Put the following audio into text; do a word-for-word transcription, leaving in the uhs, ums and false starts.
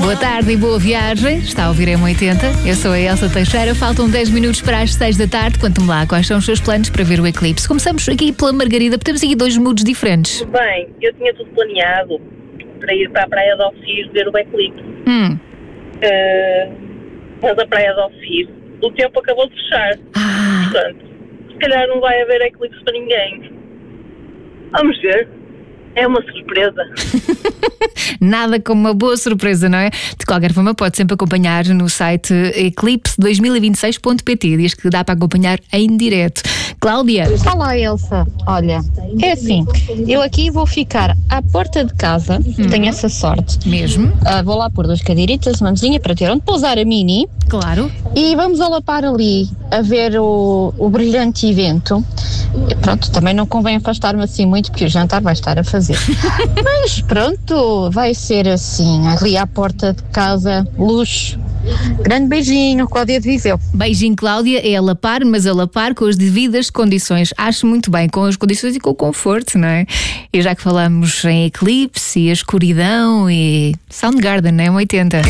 Boa tarde e boa viagem. Está a ouvir M oitenta. Eu sou a Elsa Teixeira. Faltam dez minutos para as seis da tarde. Conte-me lá quais são os seus planos para ver o eclipse. Começamos aqui pela Margarida, porque temos aqui dois moods diferentes. Bem, eu tinha tudo planeado para ir para a Praia de Alfir ver o eclipse. Hum. Uh, mas a Praia de Alfir, o tempo acabou de fechar. Ah. Portanto, se calhar não vai haver eclipse para ninguém. Vamos ver. É uma surpresa. Nada como uma boa surpresa, não é? De qualquer forma, pode sempre acompanhar no site eclipse dois mil e vinte e seis ponto pt. Diz que dá para acompanhar em direto. Cláudia. Olá, Elsa. Olha, é assim, eu aqui vou ficar à porta de casa, Uhum. tenho essa sorte. Mesmo? Ah, vou lá pôr duas cadeiritas, uma mesinha para ter onde pousar a Mini Claro. e vamos alapar ali a ver o, o brilhante evento. E pronto, também não convém afastar-me assim muito porque o jantar vai estar a fazer. Mas pronto, vai ser assim, ali à porta de casa, luxo. Grande beijinho, Cláudia de Viseu. Beijinho, Cláudia. É a lapar, mas a lapar com as devidas condições. Acho muito bem, com as condições e com o conforto, não é? E já que falamos em eclipse e a escuridão e Soundgarden, não é? oitenta.